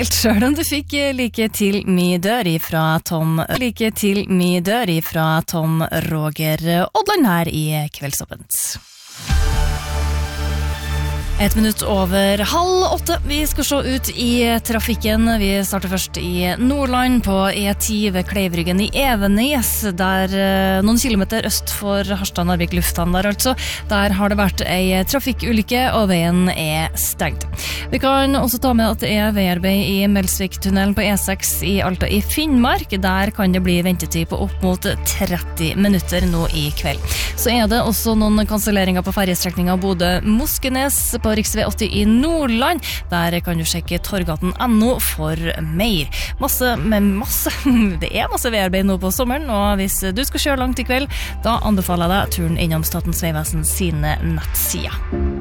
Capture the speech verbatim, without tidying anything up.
Selv om du fikk like til mi dør ifra Tom like til mi dør ifra Tom Roger Odland her i Kveldsåpent. Et minutt over halv åtte. Vi skal se ut i trafikken. Vi starter først i Nordland på E ti ved Kleivryggen i Evenes, der noen kilometer øst for Harstad Narvik lufthavn der altså. Der har det vært ei trafikkulykke, og veien er stengt. Vi kan også ta med at det er veiarbeid i Melsviktunnelen på E seks i Alta i Finnmark. Der kan det bli ventetid på opp mot tretti minutter nå i kveld. Så er det også noen kanselleringer på ferjestrekningen Bodø-Moskenes på riksvei åtti i Nordland. Der kan du sjekke torgaten punktum no for mer. Masse, men masse, det er masse veiarbeid nå på sommeren, og hvis du skal kjøre langt i kveld, da anbefaler jeg deg turen innom Statens Vegvesen sine nettsider.